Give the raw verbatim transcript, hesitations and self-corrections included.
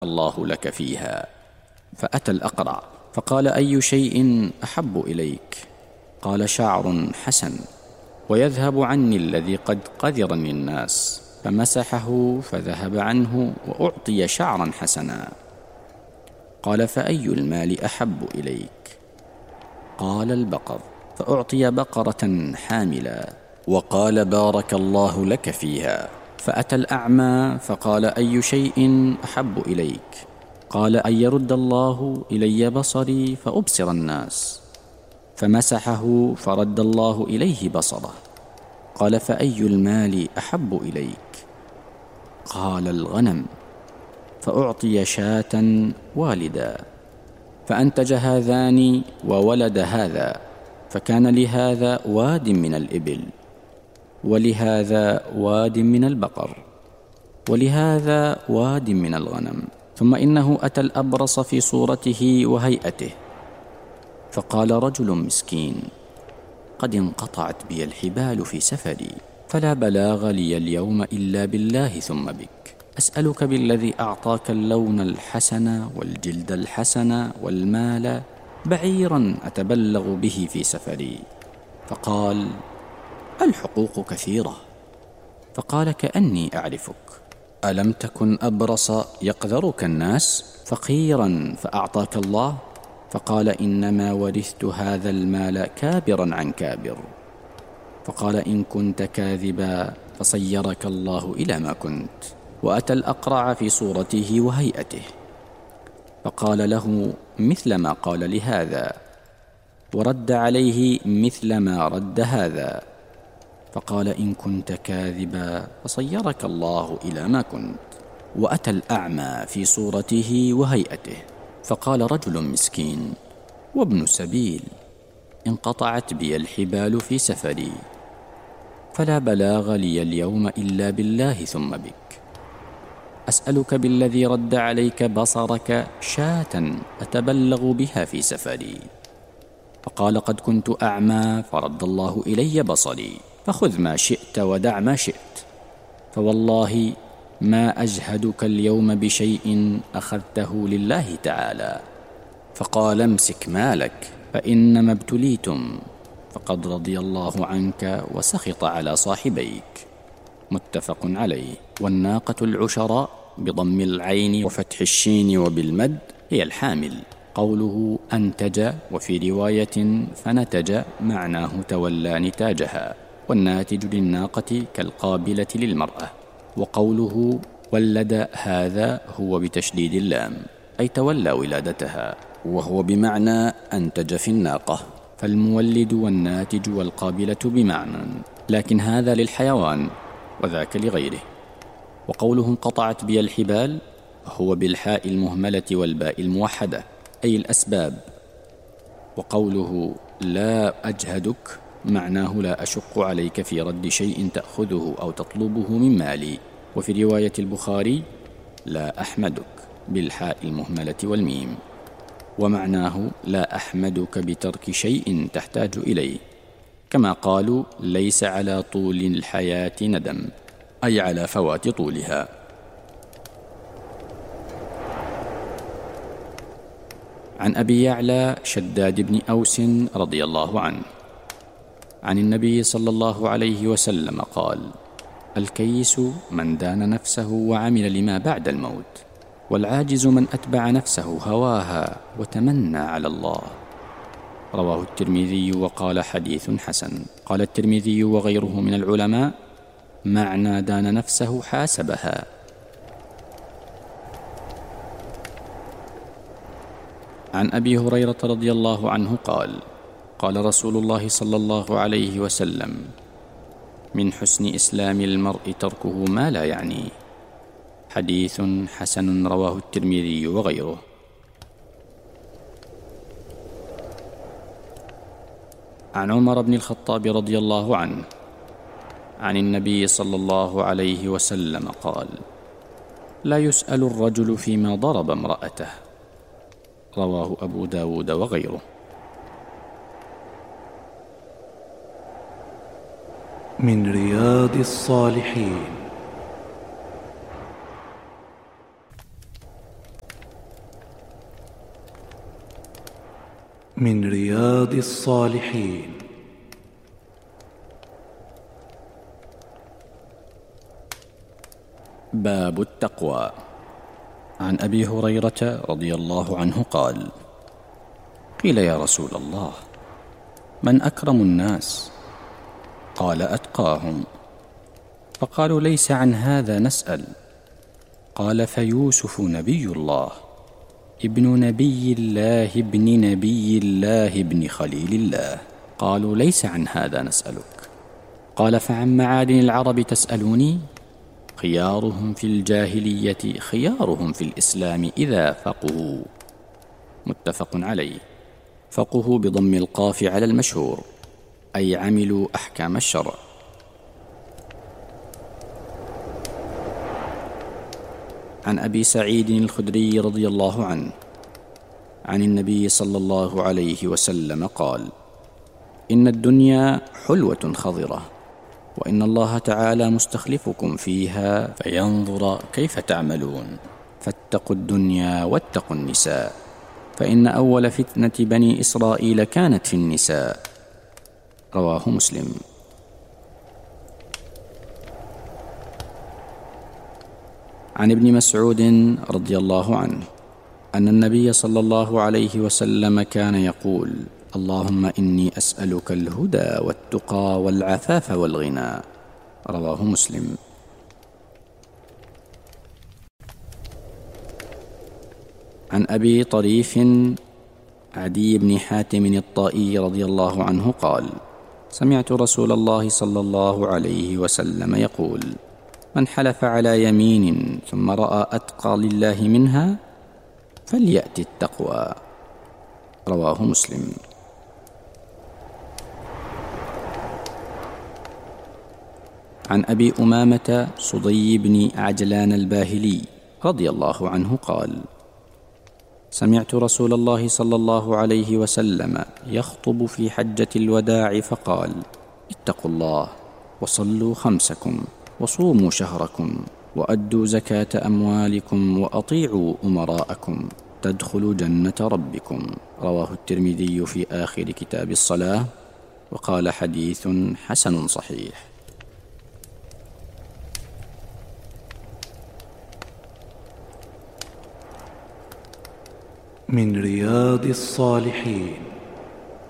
الله لك فيها. فأتى الأقرع فقال: أي شيء أحب إليك؟ قال: شعر حسن، ويذهب عني الذي قد قذرني الناس. فمسحه فذهب عنه وأعطي شعرا حسنا. قال: فأي المال أحب إليك؟ قال: البقر. فأعطي بقرة حاملا، وقال: بارك الله لك فيها. فأتى الأعمى فقال: أي شيء أحب إليك؟ قال: أن يرد الله إلي بصري فأبصر الناس. فمسحه فرد الله إليه بصره. قال: فأي المال أحب إليك؟ قال: الغنم. فأعطي شاة والدا، فأنتج هذان وولد هذا، فكان لهذا واد من الإبل، ولهذا واد من البقر، ولهذا واد من الغنم. ثم إنه أتى الأبرص في صورته وهيئته، فقال: رجل مسكين، قد انقطعت بي الحبال في سفري، فلا بلاغ لي اليوم إلا بالله ثم بك. أسألك بالذي أعطاك اللون الحسن والجلد الحسن والمال بعيرا أتبلغ به في سفري. فقال: الحقوق كثيرة. فقال: كأني أعرفك. ألم تكن أبرص يقذرك الناس فقيرا فأعطاك الله؟ فقال: إنما ورثت هذا المال كابرا عن كابر. فقال: إن كنت كاذبا فصيرك الله إلى ما كنت. وأتى الأقرع في صورته وهيئته، فقال له مثل ما قال لهذا، ورد عليه مثل ما رد هذا. فقال: إن كنت كاذبا فصيرك الله إلى ما كنت. وأتى الأعمى في صورته وهيئته، فقال: رجل مسكين وابن سبيل، انقطعت بي الحبال في سفري، فلا بلاغ لي اليوم إلا بالله ثم بك. أسألك بالذي رد عليك بصرك شاة أتبلغ بها في سفري. فقال: قد كنت أعمى فرد الله إلي بصري، فخذ ما شئت ودع ما شئت، فوالله ما أجهدك اليوم بشيء أخذته لله تعالى. فقال: امسك مالك فإنما ابتليتم، فقد رضي الله عنك وسخط على صاحبيك. متفق عليه. والناقة العشراء بضم العين وفتح الشين وبالمد هي الحامل. قوله أنتج وفي رواية فنتج معناه تولى نتاجها، والناتج للناقة كالقابلة للمرأة. وقوله ولد هذا هو بتشديد اللام، أي تولى ولادتها، وهو بمعنى أنتج في الناقة، فالمولد والناتج والقابلة بمعنى، لكن هذا للحيوان وذاك لغيره. وقوله انقطعت بي الحبال هو بالحاء المهملة والباء الموحدة، أي الأسباب. وقوله لا أجهدك معناه لا أشق عليك في رد شيء تأخذه أو تطلبه من مالي. وفي رواية البخاري لا أحمدك بالحاء المهملة والميم، ومعناه لا أحمدك بترك شيء تحتاج إليه، كما قالوا ليس على طول الحياة ندم، أي على فوات طولها. عن أبي يعلى شداد بن أوس رضي الله عنه عن النبي صلى الله عليه وسلم قال: الكيس من دان نفسه وعمل لما بعد الموت، والعاجز من أتبع نفسه هواها وتمنى على الله. رواه الترمذي وقال حديث حسن. قال الترمذي وغيره من العلماء: معنى دان نفسه حاسبها. عن أبي هريرة رضي الله عنه قال: قال رسول الله صلى الله عليه وسلم: من حسن إسلام المرء تركه ما لا يعنيه. حديث حسن رواه الترمذي وغيره. عن عمر بن الخطاب رضي الله عنه عن النبي صلى الله عليه وسلم قال: لا يسأل الرجل فيما ضرب امرأته. رواه أبو داود وغيره. من رياض الصالحين. من رياض الصالحين. باب التقوى. عن أبي هريرة رضي الله عنه قال: قيل يا رسول الله، من أكرم الناس؟ قال: أتقاهم. فقالوا: ليس عن هذا نسأل. قال: فيوسف نبي الله، ابن نبي الله ابن نبي الله ابن خليل الله. قالوا: ليس عن هذا نسألك. قال: فعن معادن العرب تسألوني؟ خيارهم في الجاهلية خيارهم في الإسلام إذا فقهوا. متفق عليه. فقهوا بضم القاف على المشهور، أي عملوا أحكام الشرع. عن أبي سعيد الخدري رضي الله عنه عن النبي صلى الله عليه وسلم قال: إن الدنيا حلوة خضرة، وإن الله تعالى مستخلفكم فيها فينظر كيف تعملون، فاتقوا الدنيا واتقوا النساء، فإن أول فتنة بني إسرائيل كانت في النساء. رواه مسلم. عن ابن مسعود رضي الله عنه أن النبي صلى الله عليه وسلم كان يقول: اللهم إني أسألك الهدى والتقى والعفاف والغنى. رواه مسلم. عن أبي طريف عدي بن حاتم الطائي رضي الله عنه قال: سمعت رسول الله صلى الله عليه وسلم يقول: من حلف على يمين ثم رأى أتقى لله منها فليأت التقوى. رواه مسلم. عن أبي أمامة صدي بن عجلان الباهلي رضي الله عنه قال: سمعت رسول الله صلى الله عليه وسلم يخطب في حجة الوداع فقال: اتقوا الله وصلوا خمسكم وصوموا شهركم وأدوا زكاة أموالكم وأطيعوا أمراءكم تدخلوا جنة ربكم. رواه الترمذي في آخر كتاب الصلاة، وقال: حديث حسن صحيح. من رياض الصالحين.